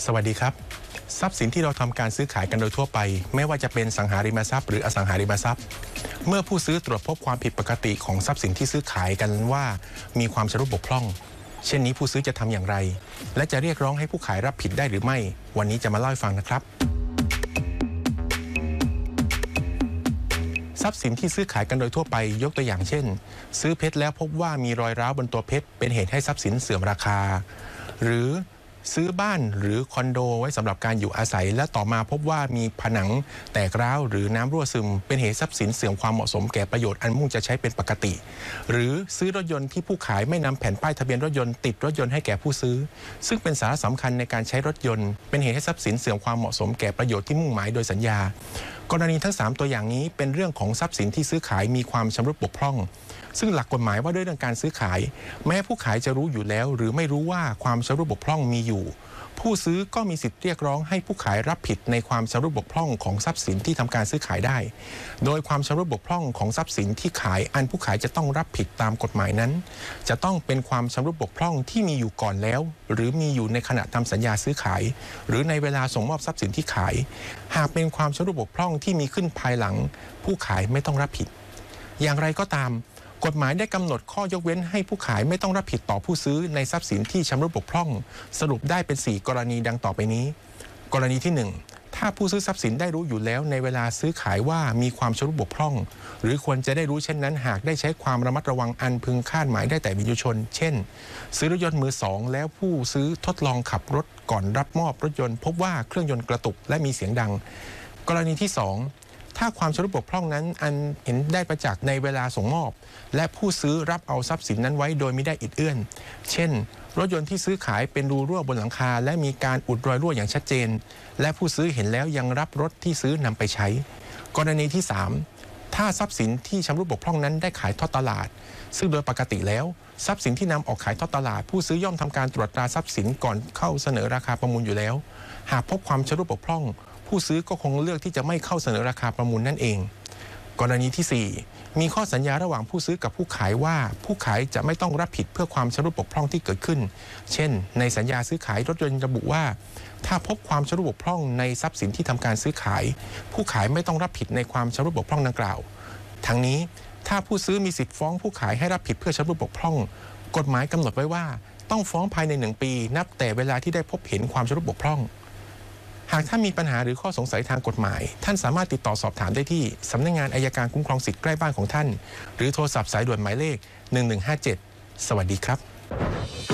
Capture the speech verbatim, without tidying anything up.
สวัสดีครับทรัพย์สินที่เราทำการซื้อขายกันโดยทั่วไปไม่ว่าจะเป็นสังหาริมทรัพย์หรืออสังหาริมทรัพย์เมื่อผู้ซื้อตรวจพบความผิดปกติของทรัพย์สินที่ซื้อขายกันว่ามีความชำรุดบกพร่องเช่นนี้ผู้ซื้อจะทำอย่างไรและจะเรียกร้องให้ผู้ขายรับผิดได้หรือไม่วันนี้จะมาเล่าให้ฟังนะครับทรัพย์สินที่ซื้อขายกันโดยทั่วไปยกตัวอย่างเช่นซื้อเพชรแล้วพบว่ามีรอยร้าวบนตัวเพชรเป็นเหตุให้ทรัพย์สินเสื่อมราคาหรือซื้อบ้านหรือคอนโดไว้สำหรับการอยู่อาศัยและต่อมาพบว่ามีผนังแตกร้าวหรือน้ำรั่วซึมเป็นเหตุทรัพย์สินเสื่อมความเหมาะสมแก่ประโยชน์อันมุ่งจะใช้เป็นปกติหรือซื้อรถยนต์ที่ผู้ขายไม่นำแผ่นป้ายทะเบียนรถยนต์ติดรถยนต์ให้แก่ผู้ซื้อซึ่งเป็นสาระสำคัญในการใช้รถยนต์เป็นเหตุให้ทรัพย์สินเสื่อมความเหมาะสมแก่ประโยชน์ที่มุ่งหมายโดยสัญญากรณีทั้งสามตัวอย่างนี้เป็นเรื่องของทรัพย์สินที่ซื้อขายมีความชำรุดบกพร่องซึ่งหลักกฎหมายว่าด้วยเรื่องการซื้อขายแม้ผู้ขายจะรู้อยู่แล้วหรือไม่รู้ว่าความชำรุดบกพร่องมีอยู่ผู้ซื้อก็มีสิทธิ์เรียกร้องให้ผู้ขายรับผิดในความชำรุดบกพร่องของทรัพย์สินที่ทำการซื้อขายได้โดยความชำรุดบกพร่องของทรัพย์สินที่ขายอันผู้ขายจะต้องรับผิดตามกฎหมายนั้นจะต้องเป็นความชำรุดบกพร่องที่มีอยู่ก่อนแล้วหรือมีอยู่ในขณะทำสัญญาซื้อขายหรือในเวลาส่งมอบทรัพย์สินที่ขายหากเป็นความชำรุดบกพร่องที่มีขึ้นภายหลังผู้ขายไม่ต้องรับผิดอย่างไรก็ตามกฎหมายได้กำหนดข้อยกเว้นให้ผู้ขายไม่ต้องรับผิดต่อผู้ซื้อในทรัพย์สินที่ชำรุดบกพร่องสรุปได้เป็นสี่กรณีดังต่อไปนี้กรณีที่หนึ่งถ้าผู้ซื้อทรัพย์สินได้รู้อยู่แล้วในเวลาซื้อขายว่ามีความชำรุดบกพร่องหรือควรจะได้รู้เช่นนั้นหากได้ใช้ความระมัดระวังอันพึงคาดหมายได้แต่วิญญาณชนเช่นซื้อรถยนต์มือสองแล้วผู้ซื้อทดลองขับรถก่อนรับมอบรถยนต์พบว่าเครื่องยนต์กระตุกและมีเสียงดังกรณีที่สองถ้าความชำรุดบกพร่องนั้นอันเห็นได้ประจักษ์ในเวลาส่งมอบและผู้ซื้อรับเอาทรัพย์สินนั้นไว้โดยไม่ได้อิดเอื้อนเช่นรถยนต์ที่ซื้อขายเป็นรูรั่วบนหลังคาและมีการอุดรอยรั่วอย่างชัดเจนและผู้ซื้อเห็นแล้วยังรับรถที่ซื้อนำไปใช้กรณีที่สามถ้าทรัพย์สินที่ชำรุดบกพร่องนั้นได้ขายทอดตลาดซึ่งโดยปกติแล้วทรัพย์สินที่นำออกขายทอดตลาดผู้ซื้อย่อมทำการตรวจตราทรัพย์สินก่อนเข้าเสนอราคาประมูลอยู่แล้วหากพบความชำรุดบกพร่องผู้ซื้อก็คงเลือกที่จะไม่เข้าเสนอราคาประมูลนั่นเองกรณีที่สี่มีข้อสัญญาระหว่างผู้ซื้อกับผู้ขายว่าผู้ขายจะไม่ต้องรับผิดเพื่อความชำรุดบกพร่องที่เกิดขึ้นเช่นในสัญญาซื้อขายรถยนต์ระบุว่าถ้าพบความชำรุดบกพร่องในทรัพย์สินที่ทำการซื้อขายผู้ขายไม่ต้องรับผิดในความชำรุดบกพร่องดังกล่าวทั้งนี้ถ้าผู้ซื้อมีสิทธิฟ้องผู้ขายให้รับผิดเพื่อชำรุดบกพร่องกฎหมายกำหนดไว้ว่าต้องฟ้องภายในหนึ่งปีนับแต่เวลาที่ได้พบเห็นความชำรุดบกพร่องหากท่านมีปัญหาหรือข้อสงสัยทางกฎหมายท่านสามารถติดต่อสอบถามได้ที่สำนักงานอัยการคุ้มครองสิทธิ์ใกล้บ้านของท่านหรือโทรศัพท์สายด่วนหมายเลขหนึ่งหนึ่งห้าเจ็ดสวัสดีครับ